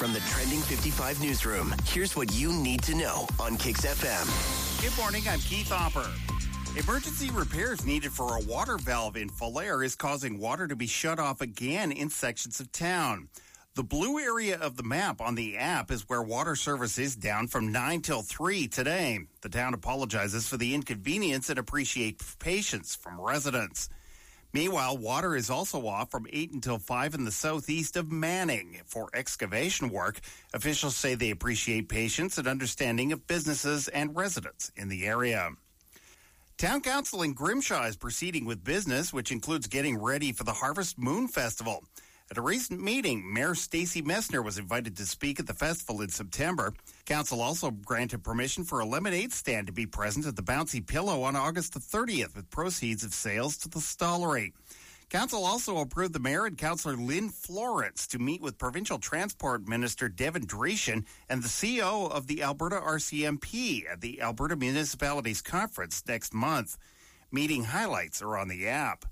From the Trending 55 newsroom, here's what you need to know on Kicks FM. Good morning, I'm Keith Hopper. Emergency repairs needed for a water valve in Falher is causing water to be shut off again in sections of town. The blue area of the map on the app is where water service is down from 9 till 3 today. The town apologizes for the inconvenience and appreciates patience from residents. Meanwhile, water is also off from 8 until 5 in the southeast of Manning for excavation work. Officials say they appreciate patience and understanding of businesses and residents in the area. Town Council in Grimshaw is proceeding with business, which includes getting ready for the Harvest Moon Festival. At a recent meeting, Mayor Stacey Messner was invited to speak at the festival in September. Council also granted permission for a lemonade stand to be present at the Bouncy Pillow on August the 30th, with proceeds of sales to the Stollery. Council also approved the mayor and Councillor Lynn Florence to meet with Provincial Transport Minister Devin Dreeshen and the CEO of the Alberta RCMP at the Alberta Municipalities Conference next month. Meeting highlights are on the app.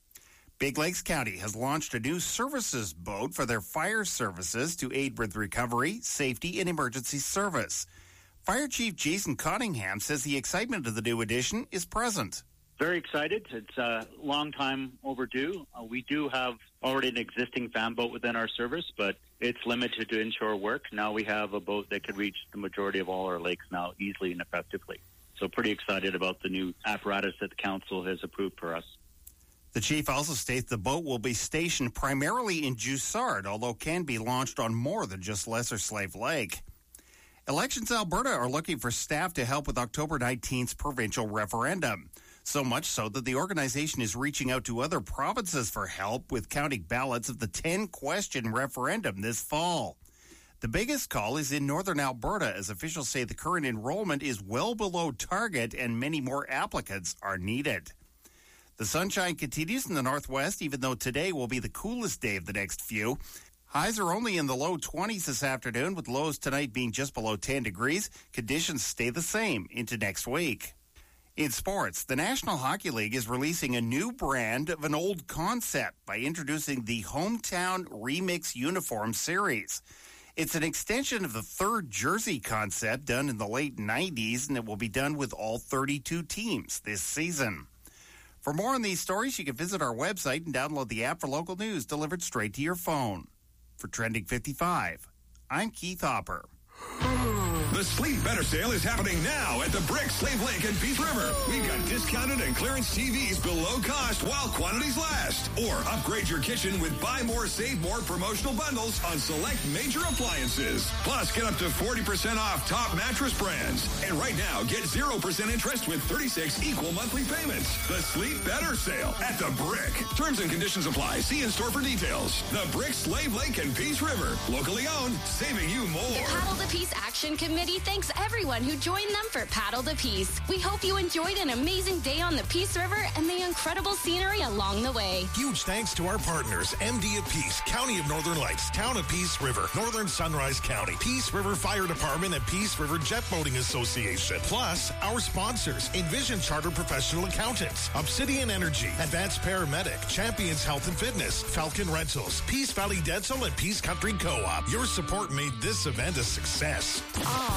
Big Lakes County has launched a new services boat for their fire services to aid with recovery, safety, and emergency service. Fire Chief Jason Cottingham says the excitement of the new addition is present. Very excited. It's a long time overdue. We do have already an existing fan boat within our service, but it's limited to inshore work. Now we have a boat that could reach the majority of all our lakes now easily and effectively. So pretty excited about the new apparatus that the council has approved for us. The chief also states the boat will be stationed primarily in Joussard, although can be launched on more than just Lesser Slave Lake. Elections Alberta are looking for staff to help with October 19th's provincial referendum. So much so that the organization is reaching out to other provinces for help with counting ballots of the 10-question referendum this fall. The biggest call is in northern Alberta, as officials say the current enrollment is well below target and many more applicants are needed. The sunshine continues in the northwest, even though today will be the coolest day of the next few. Highs are only in the low 20s this afternoon, with lows tonight being just below 10 degrees. Conditions stay the same into next week. In sports, the National Hockey League is releasing a new brand of an old concept by introducing the Hometown Remix Uniform Series. It's an extension of the third jersey concept done in the late 90s, and it will be done with all 32 teams this season. For more on these stories, you can visit our website and download the app for local news delivered straight to your phone. For Trending 55, I'm Keith Hopper. The Sleep Better sale is happening now at the Brick, Slave Lake, and Peace River. We've got discounted and clearance TVs below cost while quantities last. Or upgrade your kitchen with buy more, save more promotional bundles on select major appliances. Plus, get up to 40% off top mattress brands. And right now, get 0% interest with 36 equal monthly payments. The Sleep Better sale at the Brick. Terms and conditions apply. See in store for details. The Brick, Slave Lake, and Peace River. Locally owned, saving you more. The Paddle to Peace Action Committee thanks everyone who joined them for Paddle to Peace. We hope you enjoyed an amazing day on the Peace River and the incredible scenery along the way. Huge thanks to our partners, MD of Peace, County of Northern Lights, Town of Peace River, Northern Sunrise County, Peace River Fire Department, and Peace River Jet Boating Association. Plus, our sponsors, Envision Charter Professional Accountants, Obsidian Energy, Advanced Paramedic, Champions Health and Fitness, Falcon Rentals, Peace Valley Dental, and Peace Country Co-op. Your support made this event a success.